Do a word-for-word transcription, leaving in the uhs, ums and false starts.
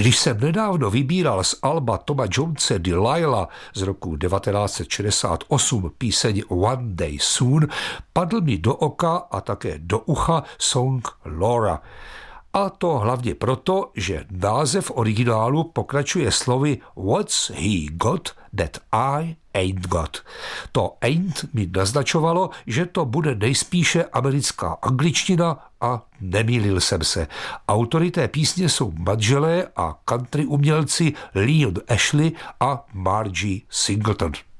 Když jsem nedávno vybíral z alba Toma Jonese Delilah z roku devatenáct set šedesát osm píseň One Day Soon, padl mi do oka a také do ucha song Laura. A to hlavně proto, že název originálu pokračuje slovy What's he got that I ain't got. To ain't mi naznačovalo, že to bude nejspíše americká angličtina a nemýlil jsem se. Autory té písně jsou manželé a country umělci Leon Ashley a Margie Singleton.